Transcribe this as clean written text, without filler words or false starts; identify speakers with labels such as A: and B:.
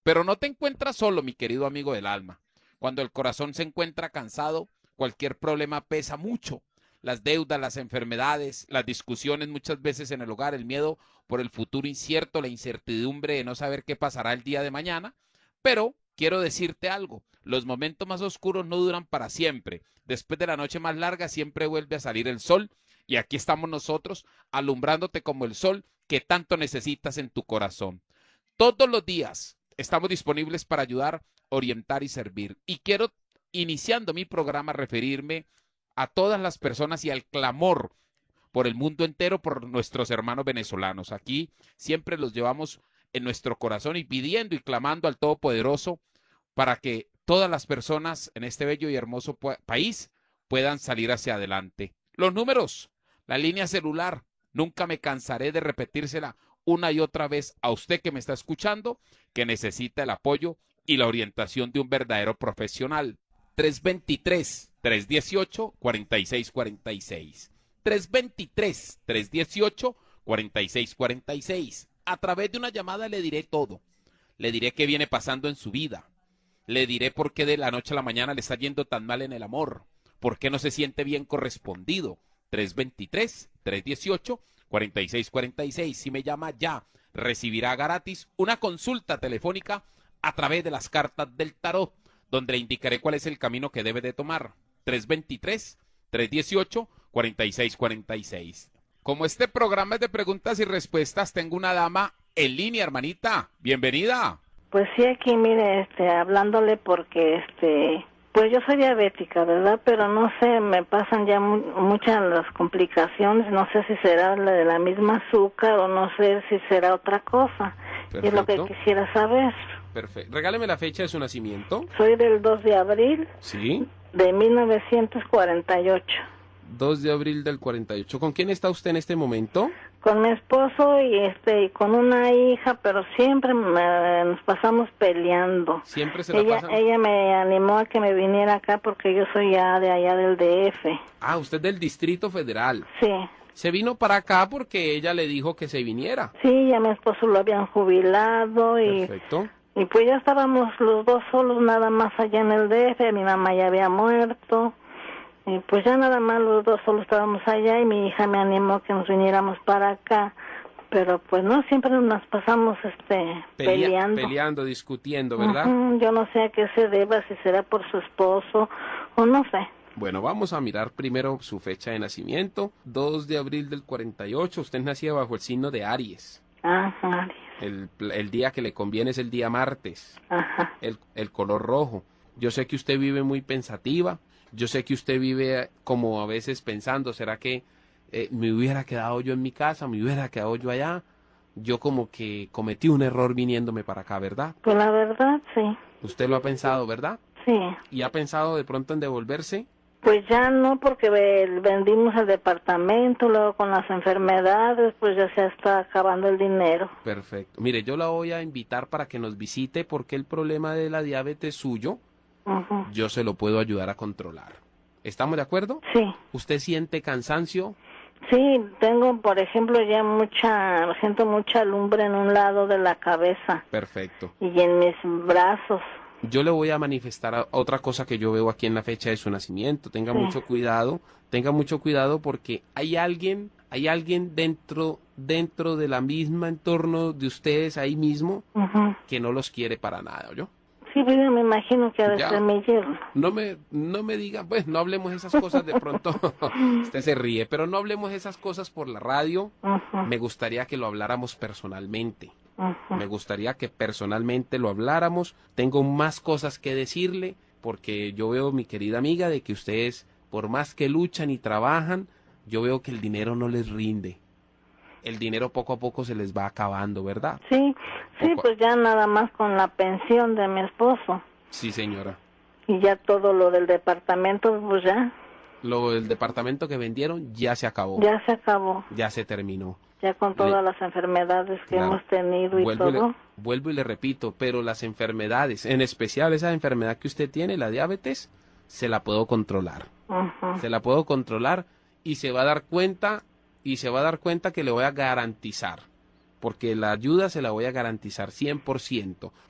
A: Pero no te encuentras solo, mi querido amigo del alma. Cuando el corazón se encuentra cansado, cualquier problema pesa mucho. Las deudas, las enfermedades, las discusiones muchas veces en el hogar, el miedo por el futuro incierto, la incertidumbre de no saber qué pasará el día de mañana. Pero quiero decirte algo, los momentos más oscuros no duran para siempre. Después de la noche más larga siempre vuelve a salir el sol y aquí estamos nosotros alumbrándote como el sol que tanto necesitas en tu corazón. Todos los días estamos disponibles para ayudar, orientar y servir. Y quiero, iniciando mi programa, referirme a todas las personas y al clamor por el mundo entero, por nuestros hermanos venezolanos. Aquí siempre los llevamos en nuestro corazón y pidiendo y clamando al Todopoderoso para que todas las personas en este bello y hermoso país puedan salir hacia adelante. Los números, la línea celular, nunca me cansaré de repetírsela una y otra vez a usted que me está escuchando, que necesita el apoyo y la orientación de un verdadero profesional. 323-318-4646. 323-318-4646. A través de una llamada le diré todo. Le diré qué viene pasando en su vida. Le diré por qué de la noche a la mañana le está yendo tan mal en el amor. Por qué no se siente bien correspondido. 323-318-4646. Si me llama ya, recibirá gratis una consulta telefónica a través de las cartas del tarot, donde le indicaré cuál es el camino que debe de tomar. 323-318-4646. Como este programa es de preguntas y respuestas, tengo una dama en línea, hermanita. Bienvenida.
B: Pues sí, aquí mire, hablándole porque, pues yo soy diabética, ¿verdad? Pero no sé, me pasan ya muchas las complicaciones, no sé si será la de la misma azúcar o no sé si será otra cosa.
C: Perfecto.
B: Es lo que quisiera saber.
C: Perfecto. Regáleme la fecha de su nacimiento.
B: Soy del 2 de abril
C: Sí.
B: de 1948.
C: 2 de abril del 48. ¿Con quién está usted en este momento?
B: Con mi esposo y con una hija, pero siempre nos pasamos peleando.
C: Siempre se la pasan.
B: Ella me animó a que me viniera acá porque yo soy ya de allá del DF.
C: Ah, usted del Distrito Federal.
B: Sí.
C: Se vino para acá porque ella le dijo que se viniera.
B: Sí, ya mi esposo lo habían jubilado y...
C: Perfecto.
B: Y pues ya estábamos los dos solos nada más allá en el DF, mi mamá ya había muerto. Y pues ya nada más los dos solo estábamos allá y mi hija me animó que nos viniéramos para acá, pero pues no, siempre nos pasamos peleando.
C: Peleando, discutiendo, ¿verdad?
B: Yo no sé a qué se deba, si será por su esposo o no sé.
C: Bueno, vamos a mirar primero su fecha de nacimiento, 2 de abril del 48, usted nacía bajo el signo de Aries.
B: Ajá.
C: El día que le conviene es el día martes.
B: Ajá.
C: El color rojo. Yo sé que usted vive muy pensativa. Yo sé que usted vive como a veces pensando, ¿será que me hubiera quedado yo en mi casa? ¿Me hubiera quedado yo allá? Yo como que cometí un error viniéndome para acá, ¿verdad?
B: Pues la verdad, sí.
C: Usted lo ha pensado, ¿verdad?
B: Sí.
C: ¿Y ha pensado de pronto en devolverse?
B: Pues ya no, porque vendimos el departamento, luego con las enfermedades, pues ya se está acabando el dinero.
C: Perfecto. Mire, yo la voy a invitar para que nos visite porque el problema de la diabetes suyo, yo se lo puedo ayudar a controlar. ¿Estamos de acuerdo?
B: Sí.
C: ¿Usted siente cansancio?
B: Sí, tengo, por ejemplo, ya siento mucha lumbre en un lado de la cabeza.
C: Perfecto.
B: Y en mis brazos.
C: Yo le voy a manifestar otra cosa que yo veo aquí en la fecha de su nacimiento. Tenga mucho cuidado porque hay alguien dentro de la misma entorno de ustedes ahí mismo que no los quiere para nada, ¿oyó?
B: Sí, pues yo me imagino que ha de ser mi yerno.
C: No me diga, pues no hablemos esas cosas de pronto. Usted se ríe, pero no hablemos esas cosas por la radio. Me gustaría que lo habláramos personalmente. Me gustaría que personalmente lo habláramos. Tengo más cosas que decirle porque yo veo, mi querida amiga, de que ustedes, por más que luchan y trabajan, yo veo que el dinero no les rinde. El dinero poco a poco se les va acabando, ¿verdad?
B: Sí, pues ya nada más con la pensión de mi esposo.
C: Sí, señora.
B: Y ya todo lo del departamento, pues ya.
C: Lo del departamento que vendieron ya se acabó.
B: Ya se acabó.
C: Ya se terminó.
B: Ya con todas las enfermedades que hemos tenido y todo.
C: Vuelvo y le repito, pero las enfermedades, en especial esa enfermedad que usted tiene, la diabetes, se la puedo controlar. Se la puedo controlar y se va a dar cuenta que le voy a garantizar, porque la ayuda se la voy a garantizar 100%.